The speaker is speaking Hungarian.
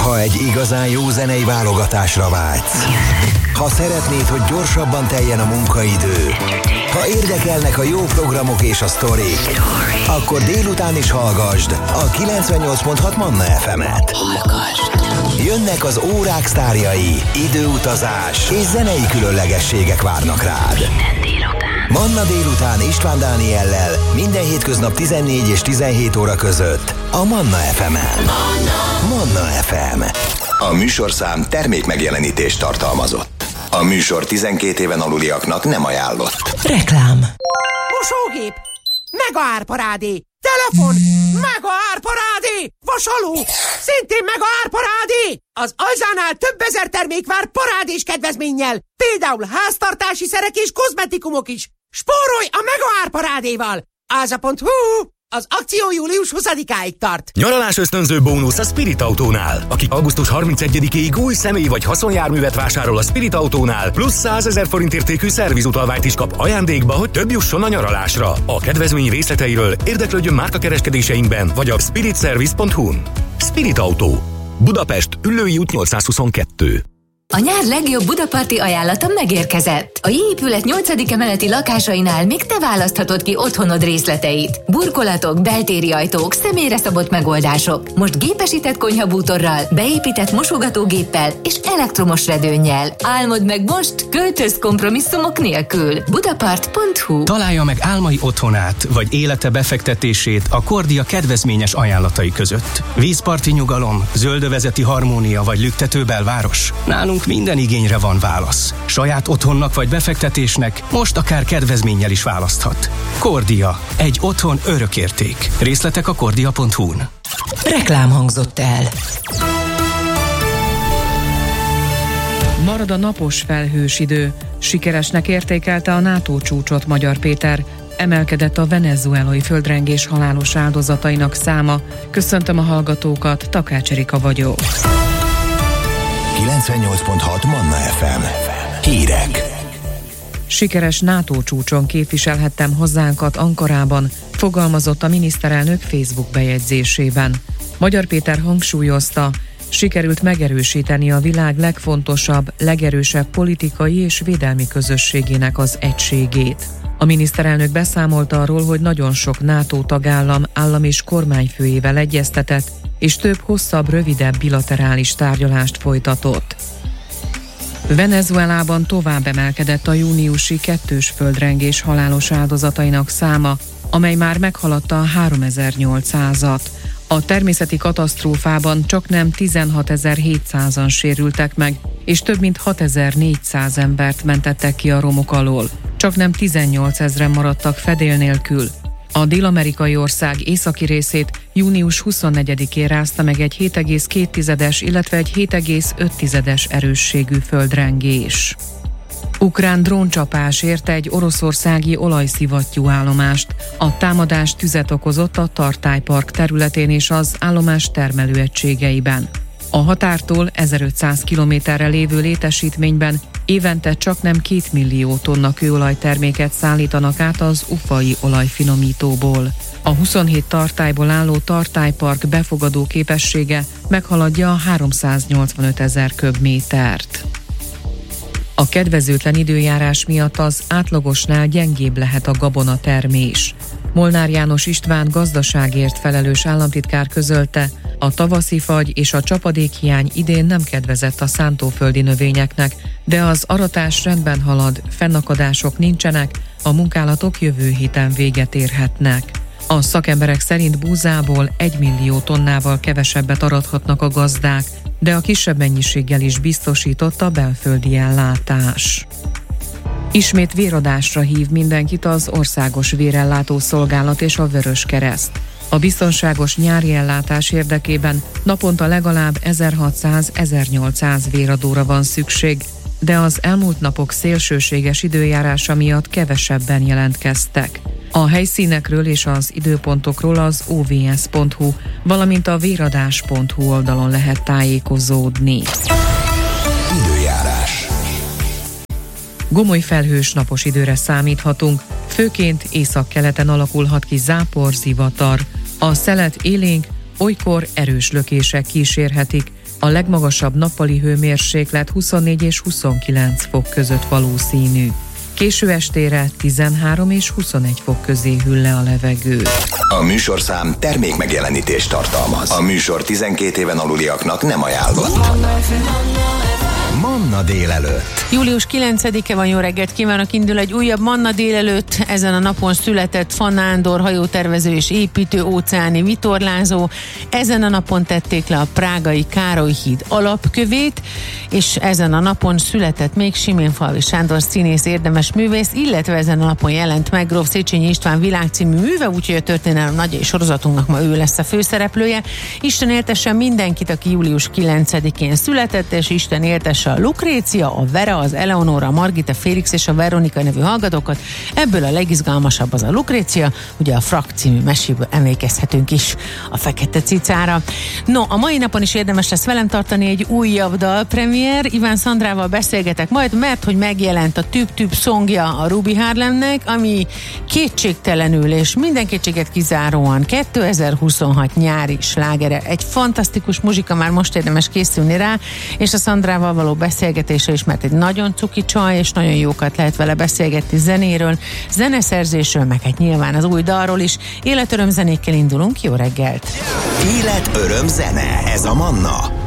Ha egy igazán jó zenei válogatásra vágysz, ha szeretnéd, hogy gyorsabban teljen a munkaidő, ha érdekelnek a jó programok és a sztorik, akkor délután is hallgasd a 98.6 Manna FM-et. Jönnek az órák sztárjai, időutazás és zenei különlegességek várnak rád. Manna délután István Dániellel minden hétköznap 14 és 17 óra között a Manna FM-en. Manna FM. A műsorszám termékmegjelenítést tartalmazott. A műsor 12 éven aluliaknak nem ajánlott. Reklám. Mosógép! Mega árparádé! Telefon! Mega árparádé! Vasaló! Szintén mega árparádé! Az Alzánál több ezer termék vár parádés kedvezménnyel. Például háztartási szerek és kozmetikumok is. Spórolj a mega árparádéval! Alza.hu. Az akció július 20-áig tart. Nyaralás ösztönző bónusz a Spirit Autónál. Aki augusztus 31-ig új személy vagy haszonjárművet vásárol a Spirit Autónál, plusz 100 000 forint értékű szervizutalványt is kap ajándékba, hogy több jusson a nyaralásra. A kedvezmény részleteiről érdeklődjön márkakereskedéseinkben vagy a spiritservice.hu-n. Spirit Autó. Budapest, Üllői út 822. A nyár legjobb budaparti ajánlata megérkezett. A J-épület 8. emeleti lakásainál még te választhatod ki otthonod részleteit. Burkolatok, beltéri ajtók, személyre szabott megoldások. Most gépesített konyhabútorral, beépített mosogatógéppel és elektromos redőnnyel. Álmod meg most, költöz kompromisszumok nélkül. Budapart.hu. Találja meg álmai otthonát, vagy élete befektetését a Kordia kedvezményes ajánlatai között. Vízparti nyugalom, zöldövezeti harmónia vagy lüktető belváros. Nálunk minden igényre van válasz. Saját otthonnak vagy befektetésnek most akár kedvezménnyel is választhat. Kordia. Egy otthon örökérték. Részletek a kordia.hu-n. Reklám hangzott el. Marad a napos felhős idő. Sikeresnek értékelte a NATO csúcsot Magyar Péter. Emelkedett a venezuelai földrengés halálos áldozatainak száma. Köszöntöm a hallgatókat, Takács Erika vagyok. 98.6 Manna FM. Hírek. Sikeres NATO csúcson képviselhettem hazánkat Ankarában, fogalmazott a miniszterelnök Facebook bejegyzésében. Magyar Péter hangsúlyozta, sikerült megerősíteni a világ legfontosabb, legerősebb politikai és védelmi közösségének az egységét. A miniszterelnök beszámolt arról, hogy nagyon sok NATO tagállam állam és kormányfőjével egyeztetett, és több hosszabb, rövidebb bilaterális tárgyalást folytatott. Venezuelában tovább emelkedett a júniusi kettős földrengés halálos áldozatainak száma, amely már meghaladta a 3800-at. A természeti katasztrófában csaknem 16.700-an sérültek meg, és több mint 6.400 embert mentettek ki a romok alól. Csaknem 18 000-en maradtak fedél nélkül. A dél-amerikai ország északi részét június 24-én rázta meg egy 7,2-es, illetve egy 7,5-es erősségű földrengés. Ukrán dróncsapás érte egy oroszországi olajszivattyú állomást. A támadás tüzet okozott a Tartály Park területén és az állomás termelőegységeiben. A határtól 1500 kilométerre lévő létesítményben évente csaknem 2 millió tonna kőolajterméket szállítanak át az ufai olajfinomítóból. A 27 tartályból álló tartálypark befogadó képessége meghaladja a 385 000 köbmétert. A kedvezőtlen időjárás miatt az átlagosnál gyengébb lehet a gabonatermés. Molnár János István gazdaságért felelős államtitkár közölte, a tavaszi fagy és a csapadékhiány idén nem kedvezett a szántóföldi növényeknek, de az aratás rendben halad, fennakadások nincsenek, a munkálatok jövő héten véget érhetnek. A szakemberek szerint búzából 1 millió tonnával kevesebbet arathatnak a gazdák, de a kisebb mennyiséggel is biztosított a belföldi ellátás. Ismét véradásra hív mindenkit az Országos Vérellátó Szolgálat és a Vöröskereszt. A biztonságos nyári ellátás érdekében naponta legalább 1600-1800 véradóra van szükség, de az elmúlt napok szélsőséges időjárása miatt kevesebben jelentkeztek. A helyszínekről és az időpontokról az ovs.hu, valamint a véradás.hu oldalon lehet tájékozódni. Időjárás. Gomoly felhős napos időre számíthatunk, főként északkeleten alakulhat ki zápor, zivatar. A szelet élénk, olykor erős lökések kísérhetik, A legmagasabb nappali hőmérséklet 24 és 29 fok között valószínű. Késő estére 13 és 21 fok közé hűl le a levegő. A műsorszám termékmegjelenítést tartalmaz. A műsor 12 éven aluliaknak nem ajánlott. Manna délelőtt. Július 9-e van, jó reggelt kívánok, indul egy újabb Manna délelőtt. Ezen a napon született Fa Nándor, hajótervező és építő, óceáni vitorlázó. Ezen a napon tették le a prágai Károly híd alapkövét, és ezen a napon született még Siménfalvi Sándor színész, érdemes művész, illetve ezen a napon jelent meg gróf Széchenyi István világcímű műve, úgyhogy a történelem nagyjai sorozatunknak ma ő lesz a főszereplője. Isten éltesse mindenkit, aki július 9-én született, és Isten éltesse a Lukrécia, a Vera, az Eleonora, a Margita, Félix és a Veronika nevű hallgatókat. Ebből a legizgalmasabb az a Lukrécia, ugye a Frak című meséből emlékezhetünk is a Fekete Cicára. No, a mai napon is érdemes lesz velem tartani egy újabb dalpremiér. Iván Szandrával beszélgetek majd, mert hogy megjelent a Tüb-Tüb szongja a Ruby Harlemnek, ami kétségtelenül és minden kétséget kizáróan 2026 nyári slágere. Egy fantasztikus muzsika, már most érdemes készülni rá, és a Szandrával való beszélgetésre is, mert egy nagyon cuki csaj, és nagyon jókat lehet vele beszélgetni zenéről, zeneszerzésről, meg hát nyilván az új dalról is. Életöröm zenékkel indulunk, jó reggelt! Élet, öröm, zene, ez a Manna.